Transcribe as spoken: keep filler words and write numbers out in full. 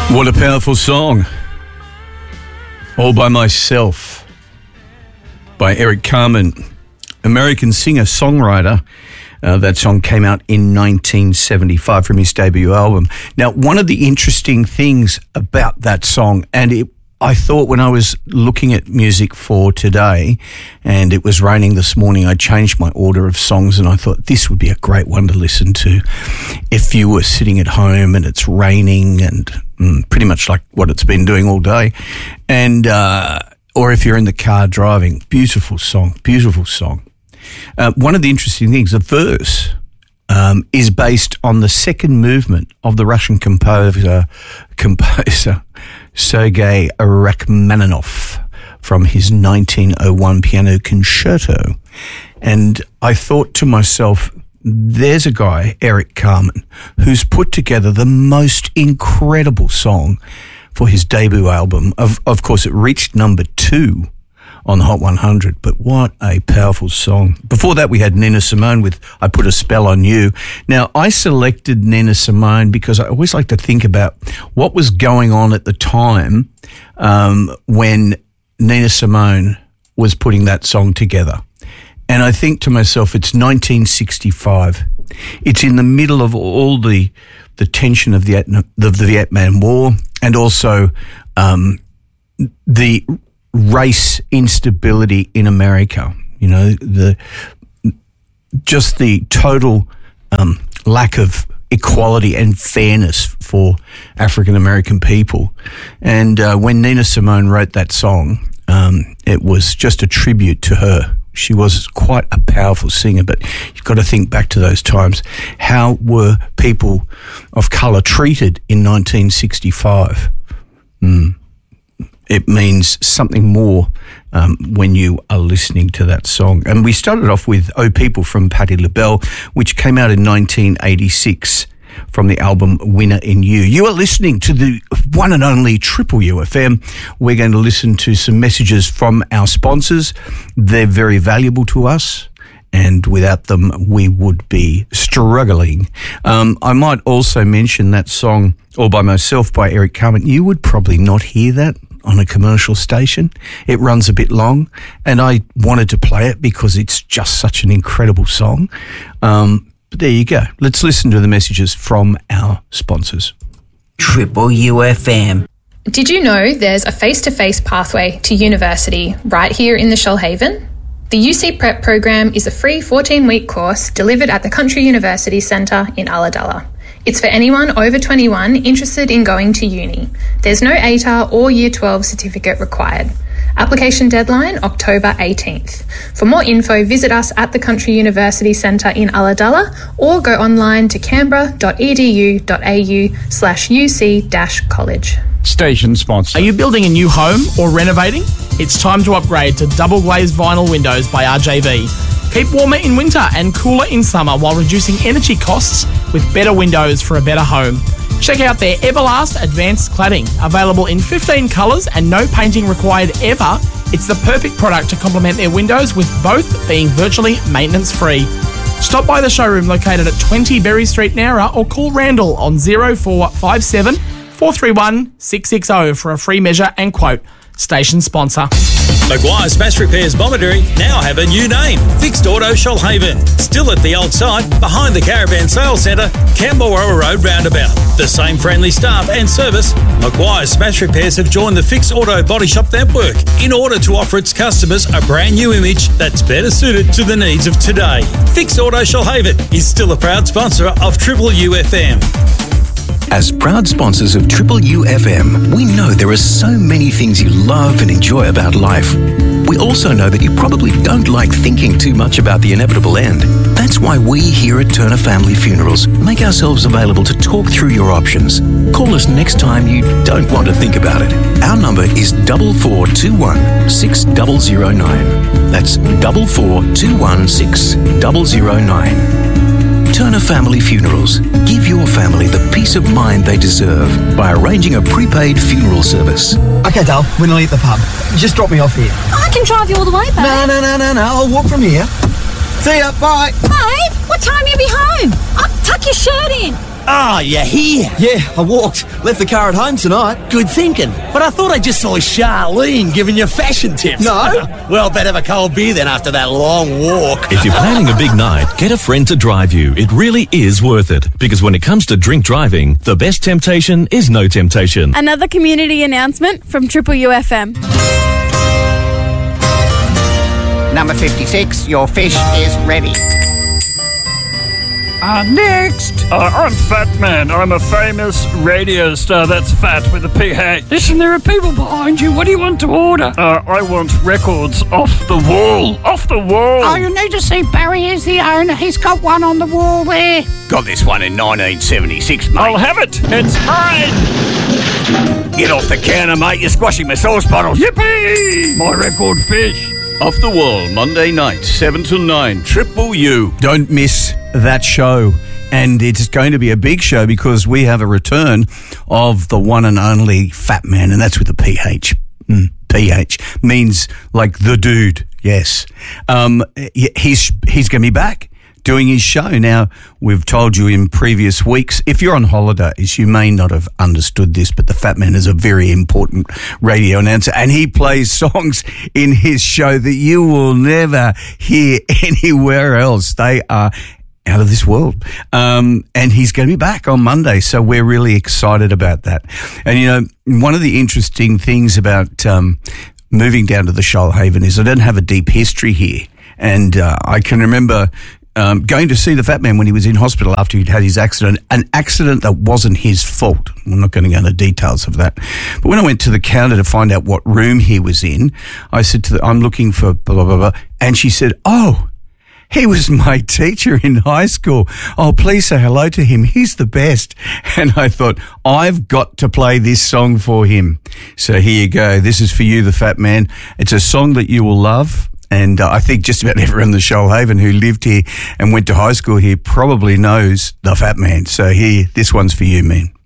What a powerful song. All by Myself by Eric Carmen, American singer-songwriter. Uh, that song came out in nineteen seventy-five from his debut album. Now, one of the interesting things about that song, and it, I thought when I was looking at music for today, and it was raining this morning, I changed my order of songs, and I thought this would be a great one to listen to if you were sitting at home and it's raining and mm, pretty much like what it's been doing all day, and uh, or if you're in the car driving. Beautiful song, beautiful song. Uh, one of the interesting things, the verse um, is based on the second movement of the Russian composer, composer Sergei Rachmaninoff from his nineteen oh one piano concerto. And I thought to myself, there's a guy, Eric Carmen, who's put together the most incredible song for his debut album. Of, of course, it reached number two on the Hot one hundred, but what a powerful song. Before that, we had Nina Simone with I Put a Spell on You. Now, I selected Nina Simone because I always like to think about what was going on at the time um, when Nina Simone was putting that song together. And I think to myself, it's nineteen sixty-five. It's in the middle of all the the tension of the, the, the Vietnam War, and also um, the race instability in America. You know, the just the total um, lack of equality and fairness for African American people. And uh, when Nina Simone wrote that song, um, it was just a tribute to her. She was quite a powerful singer, but you've got to think back to those times. How were people of colour treated in nineteen sixty-five? Mm. It means something more um, when you are listening to that song. And we started off with Oh People from Patti LaBelle, which came out in nineteen eighty-six from the album Winner in You. You are listening to the one and only Triple U F M. We're going to listen to some messages from our sponsors. They're very valuable to us, and without them, we would be struggling. Um, I might also mention that song All By Myself by Eric Carmen. You would probably not hear that on a commercial station. It runs a bit long, and I wanted to play it because it's just such an incredible song. Um, but there you go. Let's listen to the messages from our sponsors. Triple U F M. Did you know there's a face-to-face pathway to university right here in the Shoalhaven? The U C Prep program is a free fourteen-week course delivered at the Country University Centre in Ulladulla. It's for anyone over twenty-one interested in going to uni. There's no A T A R or Year twelve certificate required. Application deadline October eighteenth. For more info, visit us at the Country University Centre in Ulladulla or go online to canberra.edu.au slash UC dash college. Station sponsor. Are you building a new home or renovating? It's time to upgrade to double glazed vinyl windows by R J V. Keep warmer in winter and cooler in summer while reducing energy costs with better windows for a better home. Check out their Everlast Advanced Cladding, available in fifteen colours and no painting required ever. It's the perfect product to complement their windows, with both being virtually maintenance free. Stop by the showroom located at twenty Berry Street, Nowra, or call Randall on zero four five seven, four three one, six six zero for a free measure and quote. Station sponsor. Maguire Smash Repairs Bomaderry now have a new name, Fixed Auto Shoalhaven. Still at the old site, behind the Caravan Sales Centre, Camberwell Road Roundabout. The same friendly staff and service, Maguire Smash Repairs have joined the Fixed Auto Body Shop network in order to offer its customers a brand new image that's better suited to the needs of today. Fixed Auto Shoalhaven is still a proud sponsor of Triple U F M. As proud sponsors of Triple U F M, we know there are so many things you love and enjoy about life. We also know that you probably don't like thinking too much about the inevitable end. That's why we here at Turner Family Funerals make ourselves available to talk through your options. Call us next time you don't want to think about it. Our number is double four two one six zero zero nine. That's double four two one six zero zero nine. Turner Family Funerals. Give your family the peace of mind they deserve by arranging a prepaid funeral service. Okay, Dale, we're nearly at the pub. Just drop me off here. I can drive you all the way, babe. No, no, no, no, no. I'll walk from here. See ya, bye. Babe, what time you be home? I'll tuck your shirt in. Oh, you're here? Yeah, I walked. Left the car at home tonight. Good thinking. But I thought I just saw Charlene giving you fashion tips. No. Well, better have a cold beer then after that long walk. If you're planning a big night, get a friend to drive you. It really is worth it. Because when it comes to drink driving, the best temptation is no temptation. Another community announcement from Triple U F M. Number fifty-six, your fish is ready. Uh, next! Uh, I'm Fat Man. I'm a famous radio star that's fat with a P H. Listen, there are people behind you. What do you want to order? Uh, I want records off the wall. Off the wall! Oh, you need to see Barry is the owner. He's got one on the wall there. Got this one in nineteen seventy-six, mate. I'll have it. It's mine! Get off the counter, mate. You're squashing my sauce bottles. Yippee! My record fish. Off the Wall, Monday night, seven till nine, Triple U. Don't miss that show. And it's going to be a big show because we have a return of the one and only Fat Man, and that's with a P H. Mm, P H means like the dude, yes. Um, he's he's going to be back doing his show. Now, we've told you in previous weeks, if you're on holidays, you may not have understood this, but the Fat Man is a very important radio announcer, and he plays songs in his show that you will never hear anywhere else. They are out of this world. Um, and he's going to be back on Monday, so we're really excited about that. And, you know, one of the interesting things about um, moving down to the Shoalhaven is I don't have a deep history here. And uh, I can remember Um, going to see the Fat Man when he was in hospital after he'd had his accident, an accident that wasn't his fault. I'm not going to go into details of that. But when I went to the counter to find out what room he was in, I said to the, I'm looking for blah, blah, blah, blah. And she said, oh, he was my teacher in high school. Oh, please say hello to him. He's the best. And I thought, I've got to play this song for him. So here you go. This is for you, the Fat Man. It's a song that you will love. And uh, I think just about everyone in the Shoalhaven who lived here and went to high school here probably knows the Fat Man. So here, this one's for you, man.